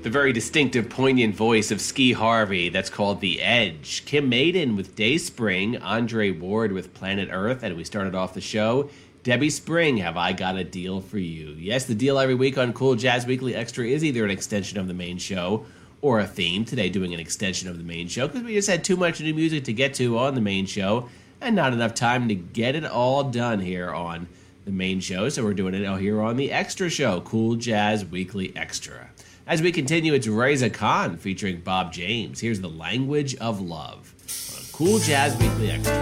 The very distinctive, poignant voice of Ski Harvey, that's called The Edge. Kim Maiden with Dayspring, Andre Ward with Planet Earth, and we started off the show, Debbie Spring, Have I Got a Deal for You? Yes, the deal every week on Cool Jazz Weekly Extra is either an extension of the main show or a theme. Today doing an extension of the main show because we just had too much new music to get to on the main show and not enough time to get it all done here on the main show, so we're doing it out here on the extra show, Cool Jazz Weekly Extra. As we continue, it's Reza Khan featuring Bob James. Here's The Language of Love on Cool Jazz Weekly Extra.